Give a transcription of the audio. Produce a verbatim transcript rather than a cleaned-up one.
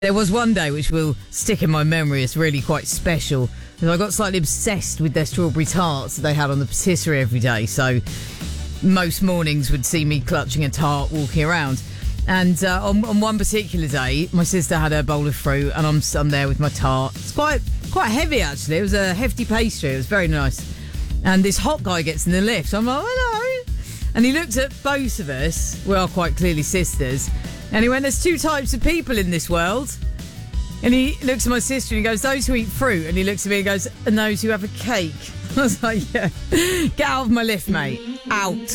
There was one day which will stick in my memory as really quite special. I got slightly obsessed with their strawberry tarts that they had on the patisserie every day. So most mornings would see me clutching a tart walking around. And uh, on, on one particular day, my sister had her bowl of fruit and I'm, I'm there with my tart. It's quite quite heavy, actually. It was a hefty pastry. It was very nice. And this hot guy gets in the lift. I'm like, hello. And he looked at both of us. We are quite clearly sisters. And he went, there's two types of people in this world. And he looks at my sister and he goes, those who eat fruit. And he looks at me and goes, and those who have a cake. I was like, yeah, get out of my lift, mate. Out.